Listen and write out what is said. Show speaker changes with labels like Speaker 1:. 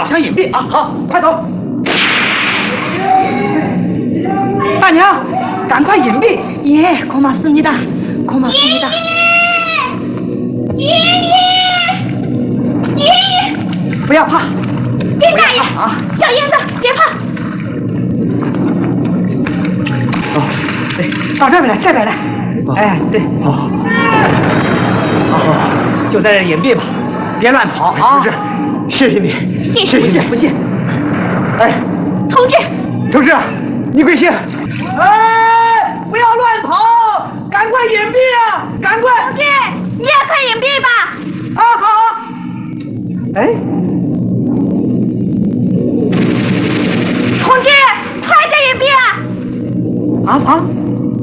Speaker 1: 箱隐蔽啊！好，快走！大娘，赶快隐蔽！
Speaker 2: 예, 고맙습니다. 고맙습니다.
Speaker 3: 爷爷，
Speaker 1: 不要怕，
Speaker 3: 丁大爷
Speaker 1: 啊！
Speaker 3: 小英子，别怕。
Speaker 1: 哦，对，到这边来，这边来。哎，对，好，就在这隐蔽吧，别乱跑啊！谢谢你，
Speaker 3: 谢谢
Speaker 1: 不谢不谢。哎，
Speaker 3: 同志，
Speaker 1: 同志，你贵姓？哎。